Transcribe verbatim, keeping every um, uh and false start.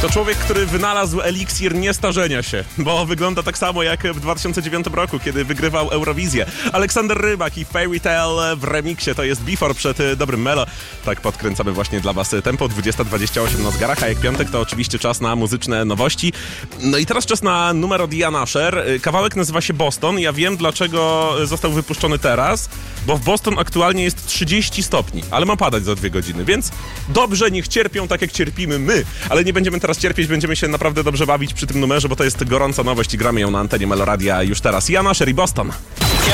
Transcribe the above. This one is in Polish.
To człowiek, który wynalazł eliksir niestarzenia się, bo wygląda tak samo jak w dwa tysiące dziewiątym roku, kiedy wygrywał Eurowizję. Aleksander Rybak i Fairy Tale w remiksie, to jest Before przed dobrym Melo. Tak podkręcamy właśnie dla was tempo, dwudziesta dwadzieścia osiem na zegarach, a jak piątek to oczywiście czas na muzyczne nowości. No i teraz czas na numer od Ian Asher. Kawałek nazywa się Boston. Ja wiem, dlaczego został wypuszczony teraz, bo w Boston aktualnie jest trzydzieści stopni, ale ma padać za dwie godziny, więc dobrze, niech cierpią tak jak cierpimy my, ale nie będziemy teraz cierpieć, będziemy się naprawdę dobrze bawić przy tym numerze, bo to jest gorąca nowość i gramy ją na antenie Meloradia już teraz. Ian Asher i Boston.